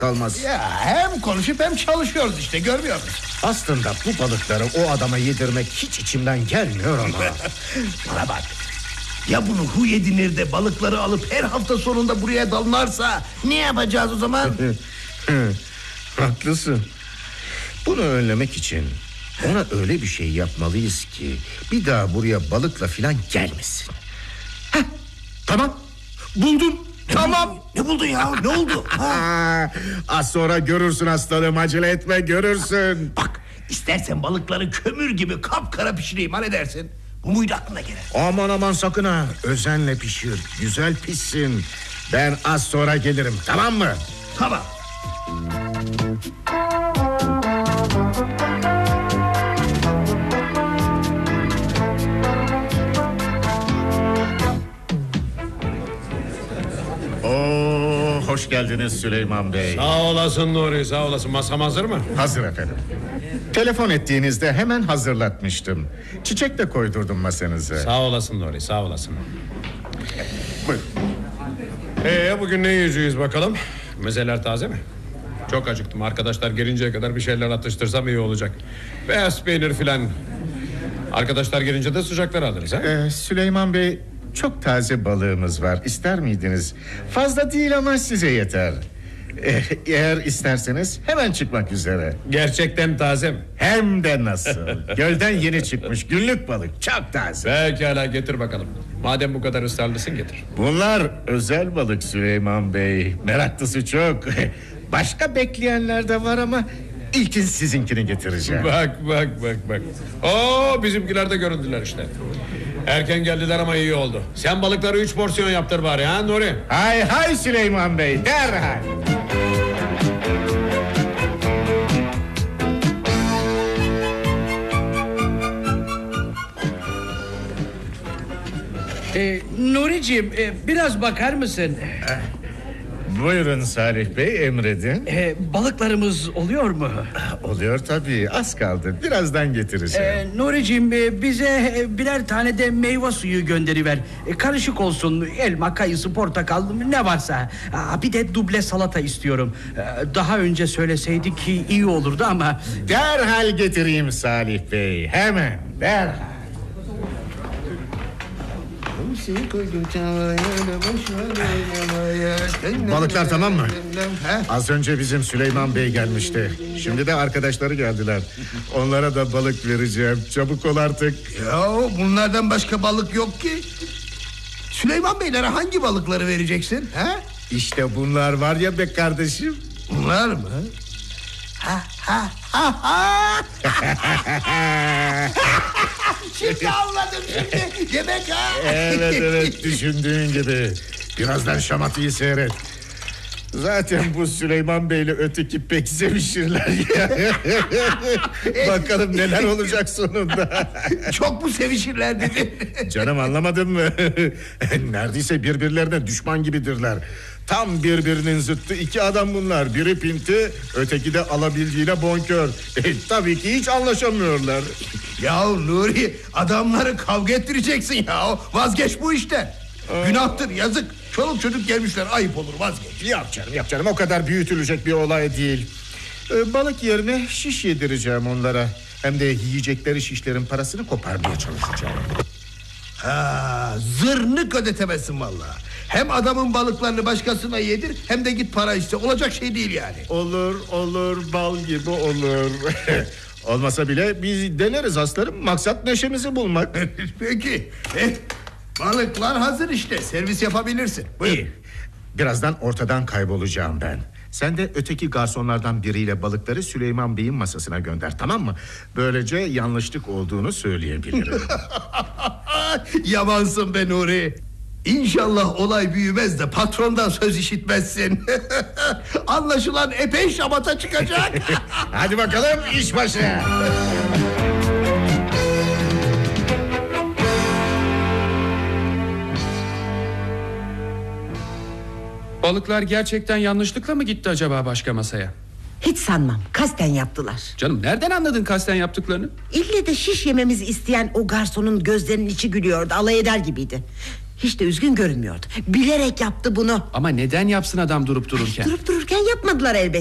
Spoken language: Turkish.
kalmaz. Ya hem konuşup hem çalışıyoruz işte, görmüyor musun? Aslında bu balıkları o adama yedirmek hiç içimden gelmiyor ama. Bana bak. Ya bunu huy edinir de balıkları alıp her hafta sonunda buraya dalınarsa ne yapacağız o zaman? Haklısın. Bunu önlemek için ona öyle bir şey yapmalıyız ki bir daha buraya balıkla filan gelmesin. Heh, tamam, buldum. Tamam. Ne buldun ya? Ne oldu? Az sonra görürsün aslanım, acele etme, görürsün. Bak, istersen balıkları kömür gibi kapkara pişireyim, ha ne dersin? Bu muydu aklına gelen? Aman aman sakın ha. Özenle pişir, güzel pişsin. Ben az sonra gelirim, tamam mı? Tamam. Hoş geldiniz Süleyman Bey. Sağ olasın Nuri, sağ olasın. Masam hazır mı? Hazır efendim. Telefon ettiğinizde hemen hazırlatmıştım. Çiçek de koydurdum masanıza. Sağ olasın Nuri, sağ olasın. Buyurun. Bugün ne yiyeceğiz bakalım? Mezeler taze mi? Çok acıktım. Arkadaşlar gelinceye kadar bir şeyler atıştırsam iyi olacak. Beyaz peynir filan. Arkadaşlar gelince de sıcakları alırız ha? Süleyman Bey, çok taze balığımız var. İster miydiniz? Fazla değil ama size yeter. Eğer isterseniz hemen çıkmak üzere. Gerçekten taze mi? Hem de nasıl. Gölden yeni çıkmış günlük balık, çok taze. Pekala, getir bakalım. Madem bu kadar ısrarlısın, getir. Bunlar özel balık Süleyman Bey. Meraklısı çok. Başka bekleyenler de var ama ilkin sizinkini getireceğim. Bak. Bizimkiler de göründüler işte. Erken geldiler ama iyi oldu. Sen balıkları 3 porsiyon yaptır bari ha Nuri. Hay Süleyman Bey, derhal. Nuri'ciğim, biraz bakar mısın? Buyurun Salih Bey, emredin. Balıklarımız oluyor mu? Oluyor tabii, az kaldı, birazdan getireceğim. Nuri'ciğim, bize birer tane de meyve suyu gönderiver. Karışık olsun, elma, kayısı, portakal, ne varsa. Bir de duble salata istiyorum. Daha önce söyleseydik ki iyi olurdu ama... Derhal getireyim Salih Bey, hemen, derhal. Balıklar tamam mı? Az önce bizim Süleyman Bey gelmişti. Şimdi de arkadaşları geldiler. Onlara da balık vereceğim. Çabuk ol artık. Ya bunlardan başka balık yok ki. Süleyman Beylere hangi balıkları vereceksin? Ha? İşte bunlar var ya be kardeşim. Bunlar mı? Şimdi anladım şimdi. Yemek ha. Evet düşündüğün gibi. Birazdan şamatıyı seyret. Zaten bu Süleyman Bey'le öteki pek sevişirler ya. Bakalım neler olacak sonunda. Çok mu sevişirler dedi. Canım, anlamadın mı? Neredeyse birbirlerine düşman gibidirler. Tam birbirinin zıttı iki adam bunlar. Biri pinti, öteki de alabildiğine bonkör. Tabii ki hiç anlaşamıyorlar. Ya Nuri, adamları kavga ettireceksin ya. Vazgeç bu işten. Günahtır, yazık. Çoluk çocuk gelmişler, ayıp olur, vazgeç. Yok canım, o kadar büyütülecek bir olay değil. Balık yerine şiş yedireceğim onlara. Hem de yiyecekleri şişlerin parasını koparmaya çalışacağım. Zırnık ödetemezsin vallahi. Hem adamın balıklarını başkasına yedir, hem de git para iste. Olacak şey değil yani. Olur, bal gibi olur. Olmasa bile biz deneriz aslanım. Maksat neşemizi bulmak. Peki. Balıklar hazır işte. Servis yapabilirsin. Buyur. İyi. Birazdan ortadan kaybolacağım ben. Sen de öteki garsonlardan biriyle balıkları Süleyman Bey'in masasına gönder, tamam mı? Böylece yanlışlık olduğunu söyleyebilirim. Yamansın be Nuri. İnşallah olay büyümez de patrondan söz işitmezsin. Anlaşılan epey şamata çıkacak. Hadi bakalım, iş başına. Balıklar gerçekten yanlışlıkla mı gitti acaba başka masaya? Hiç sanmam, kasten yaptılar. Canım, nereden anladın kasten yaptıklarını? İlle de şiş yememizi isteyen o garsonun gözlerinin içi gülüyordu, alay eder gibiydi. Hiç de üzgün görünmüyordu. Bilerek yaptı bunu. Ama neden yapsın adam durup dururken? Durup dururken yapmadılar elbette.